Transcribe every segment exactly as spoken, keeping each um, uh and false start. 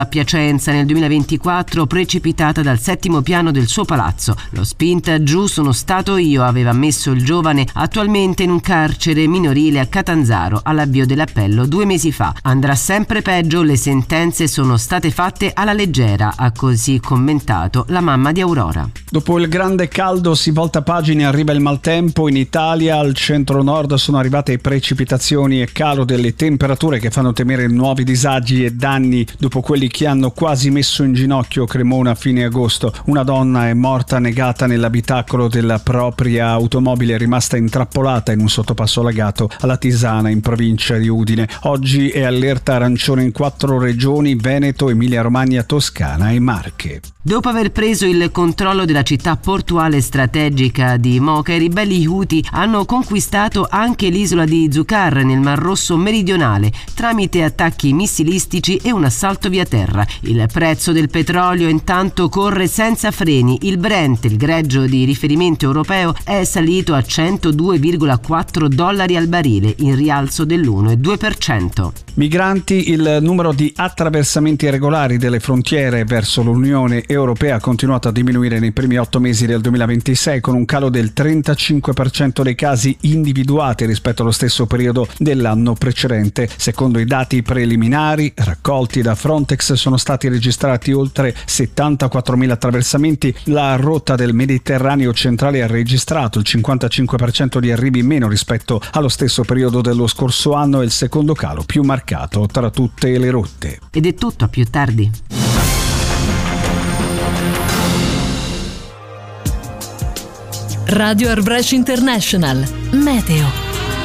a Piacenza nel duemilaventiquattro, precipitata dal settimo piano del suo palazzo. Lo spinta giù sono stato io, aveva ammesso il giovane, attualmente in un carcere minorile a Catanzaro all'avvio dell'appello due mesi fa. Andrà sempre peggio, le sentenze sono state fatte alla leggera, ha così commentato la mamma di Aurora. Dopo il grande caldo si volta pagina e arriva il maltempo. In Italia al centro-nord sono arrivate precipitazioni e calo delle temperature che fanno temere nuovi disagi e danni dopo quelli che hanno quasi messo in ginocchio Cremona a fine agosto. Una donna è morta annegata nell'abitacolo della propria automobile, rimasta intrappolata in un sottopasso allagato alla Tisana in provincia di Udine. Oggi è allerta arancione in quattro regioni: Veneto, Emilia-Romagna, Toscana e Marche. Dopo aver preso il controllo della città portuale strategica di Mocha, i ribelli Houthi hanno conquistato anche l'isola di Zucar nel Mar Rosso meridionale tramite attacchi missilistici e un assalto via terra. Il prezzo del petrolio intanto corre senza freni. Il Brent, il greggio di riferimento europeo, è salito a centodue virgola quattro dollari al barile, in rialzo dell'uno virgola due per cento. Migranti: il numero di attraversamenti irregolari delle frontiere verso l'Unione Europea ha continuato a diminuire nei primi otto mesi del duemilaventisei, con un calo del trentacinque per cento dei casi individuati rispetto allo stesso periodo dell'anno precedente. Secondo i dati preliminari raccolti da Frontex sono stati registrati oltre settantaquattromila attraversamenti. La rotta del Mediterraneo centrale ha registrato il cinquantacinque per cento di arrivi in meno rispetto allo stesso periodo dello scorso anno e il secondo calo più marcato tra tutte le rotte. Ed è tutto, a più tardi. Radio Airbrush International Meteo.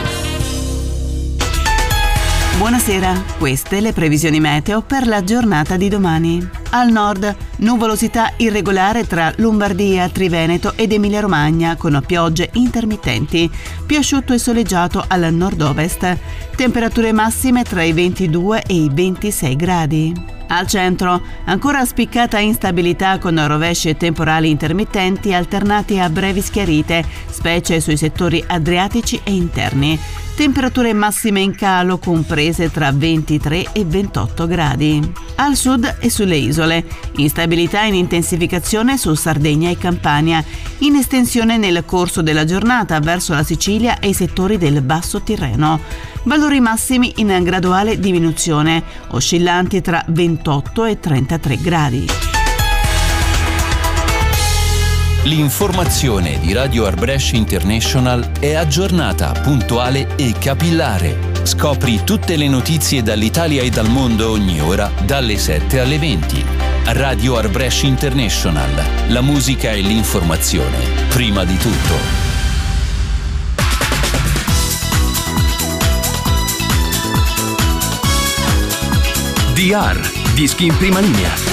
Buonasera, queste le previsioni meteo per la giornata di domani. Al nord, nuvolosità irregolare tra Lombardia, Triveneto ed Emilia-Romagna con piogge intermittenti. Più asciutto e soleggiato al nord-ovest. Temperature massime tra i ventidue e i ventisei gradi. Al centro, ancora spiccata instabilità con rovesci e temporali intermittenti alternati a brevi schiarite, specie sui settori adriatici e interni. Temperature massime in calo comprese tra ventitré e ventotto gradi. Al sud e sulle isole, instabilità in intensificazione su Sardegna e Campania, in estensione nel corso della giornata verso la Sicilia e i settori del Basso Tirreno. Valori massimi in graduale diminuzione, oscillanti tra ventotto e trentatré gradi. L'informazione di Radio Airbrush International è aggiornata, puntuale e capillare. Scopri tutte le notizie dall'Italia e dal mondo ogni ora, dalle sette alle venti. Radio Airbrush International. La musica e l'informazione, prima di tutto. D R, dischi in prima linea.